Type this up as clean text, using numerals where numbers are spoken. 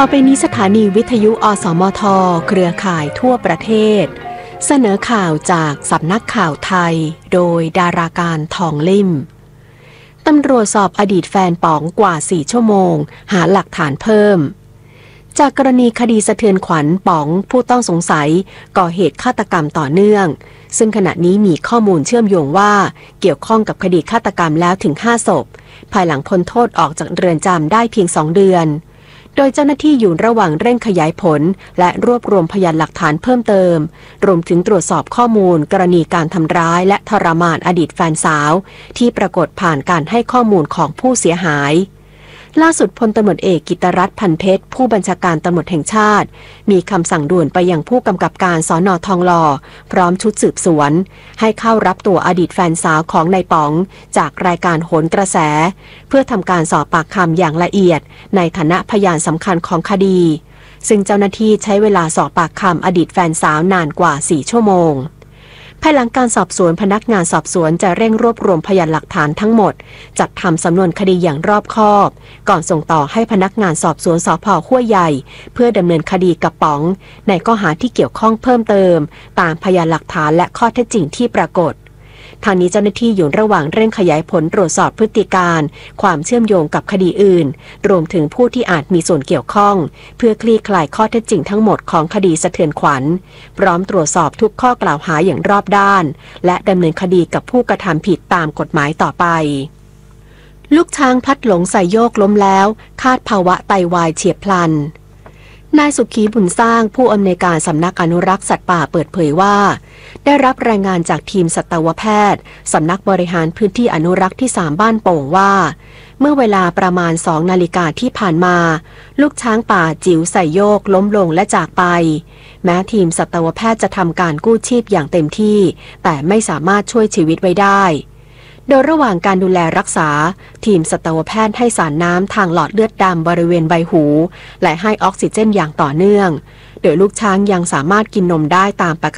ต่อไปนี้สถานีวิทยุอสมทเครือข่ายทั่วประเทศเสนอข่าวจากสำนักข่าวไทยโดยดาราการทองลิ่มตำรวจสอบอดีตแฟนป๋องกว่า4 ชั่วโมงหาหลักฐานเพิ่มจากกรณีคดีสะเทือนขวัญป๋องผู้ต้องสงสัยก่อเหตุฆาตกรรมต่อเนื่องซึ่งขณะนี้มีข้อมูลเชื่อมโยงว่าเกี่ยวข้องกับคดีฆาตกรรมแล้วถึง5 ศพภายหลังพ้นโทษออกจากเรือนจำได้เพียง2 เดือนโดยเจ้าหน้าที่อยู่ระหว่างเร่งขยายผลและรวบรวมพยานหลักฐานเพิ่มเติมรวมถึงตรวจสอบข้อมูลกรณีการทำร้ายและทรมานอดีตแฟนสาวที่ปรากฏผ่านการให้ข้อมูลของผู้เสียหายล่าสุดพลตำรวจเอกกิตติรัตน์ พันเพชรผู้บัญชาการตำรวจแห่งชาติมีคำสั่งด่วนไปยังผู้กำกับการสน.ทองหล่อพร้อมชุดสืบสวนให้เข้ารับตัวอดีตแฟนสาวของนายป๋องจากรายการโหนกระแสเพื่อทำการสอบปากคำอย่างละเอียดในฐานะพยานสำคัญของคดีซึ่งเจ้าหน้าที่ใช้เวลาสอบปากคำอดีตแฟนสาวนานกว่า4 ชั่วโมงภายหลังการสอบสวนพนักงานสอบสวนจะเร่งรวบรวมพยานหลักฐานทั้งหมดจัดทำสำนวนคดีอย่างรอบคอบก่อนส่งต่อให้พนักงานสอบสวนสภ.ห้วยใหญ่เพื่อดำเนินคดีกับป๋องในข้อหาที่เกี่ยวข้องเพิ่มเติมตามพยานหลักฐานและข้อเท็จจริงที่ปรากฏทางนี้เจ้าหน้าที่อยู่ระหว่างเร่งขยายผลตรวจสอบพฤติการความเชื่อมโยงกับคดีอื่นรวมถึงผู้ที่อาจมีส่วนเกี่ยวข้องเพื่อคลี่คลายข้อเท็จจริงทั้งหมดของคดีสะเทือนขวัญพร้อมตรวจสอบทุกข้อกล่าวหาอย่างรอบด้านและดำเนินคดีกับผู้กระทำผิดตามกฎหมายต่อไปลูกช้างพลัดหลงใส่โยกล้มแล้วคาดภาวะไตวายเฉียบพลันนายสุขีบุญสร้างผู้อำนวยการสำนักอนุรักษ์สัตว์ป่าเปิดเผยว่าได้รับรายงานจากทีมสัตวแพทย์สำนักบริหารพื้นที่อนุรักษ์ที่3บ้านโป่งว่าเมื่อเวลาประมาณ2 นาฬิกาที่ผ่านมาลูกช้างป่าจิ๋วใส่โยกล้มลงและจากไปแม้ทีมสัตวแพทย์จะทำการกู้ชีพอย่างเต็มที่แต่ไม่สามารถช่วยชีวิตไว้ได้โดยระหว่างการดูแลรักษาทีมสัตวแพทย์ให้สารน้ำทางหลอดเลือดดำบริเวณใบหูและให้ออกซิเจนอย่างต่อเนื่องโดยลูกช้างยังสามารถกินนมได้ตามปก